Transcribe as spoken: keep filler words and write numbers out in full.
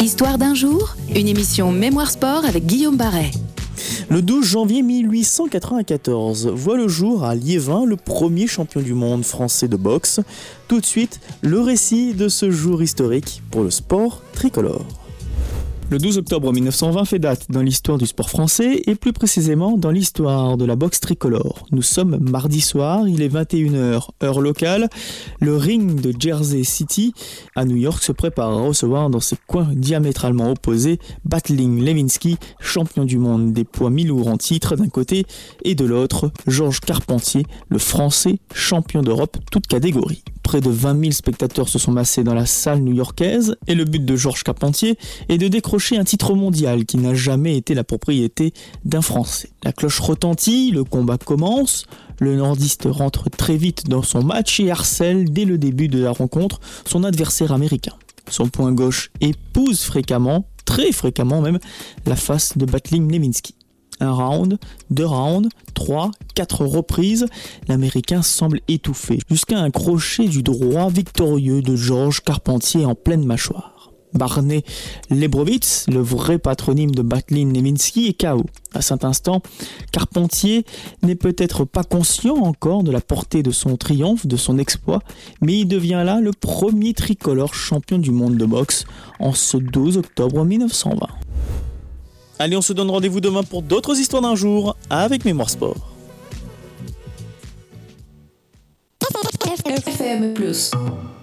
Histoire d'un jour, une émission Mémoire Sport avec Guillaume Barret. Le douze janvier mille huit cent quatre-vingt-quatorze voit le jour à Liévin le premier champion du monde français de boxe. Tout de suite, le récit de ce jour historique pour le sport tricolore. Le douze octobre mille neuf cent vingt fait date dans l'histoire du sport français et plus précisément dans l'histoire de la boxe tricolore. Nous sommes mardi soir, il est vingt et une heures, heure locale. Le ring de Jersey City à New York se prépare à recevoir dans ses coins diamétralement opposés Battling Lewinsky, champion du monde des poids mi-lourds en titre d'un côté et de l'autre Georges Carpentier, le français champion d'Europe toute catégorie. Près de vingt mille spectateurs se sont massés dans la salle new-yorkaise et le but de Georges Carpentier est de décrocher un titre mondial qui n'a jamais été la propriété d'un Français. La cloche retentit, le combat commence, le nordiste rentre très vite dans son match et harcèle dès le début de la rencontre son adversaire américain. Son poing gauche épouse fréquemment, très fréquemment même, la face de Battling Lewinsky. Un round, deux rounds, trois, quatre reprises, l'Américain semble étouffé, jusqu'à un crochet du droit victorieux de Georges Carpentier en pleine mâchoire. Barney Lebrowitz, le vrai patronyme de Battling Lewinsky, est K O. À cet instant, Carpentier n'est peut-être pas conscient encore de la portée de son triomphe, de son exploit, mais il devient là le premier tricolore champion du monde de boxe en ce douze octobre mille neuf cent vingt. Allez, on se donne rendez-vous demain pour d'autres histoires d'un jour avec Mémoire Sport. F M plus.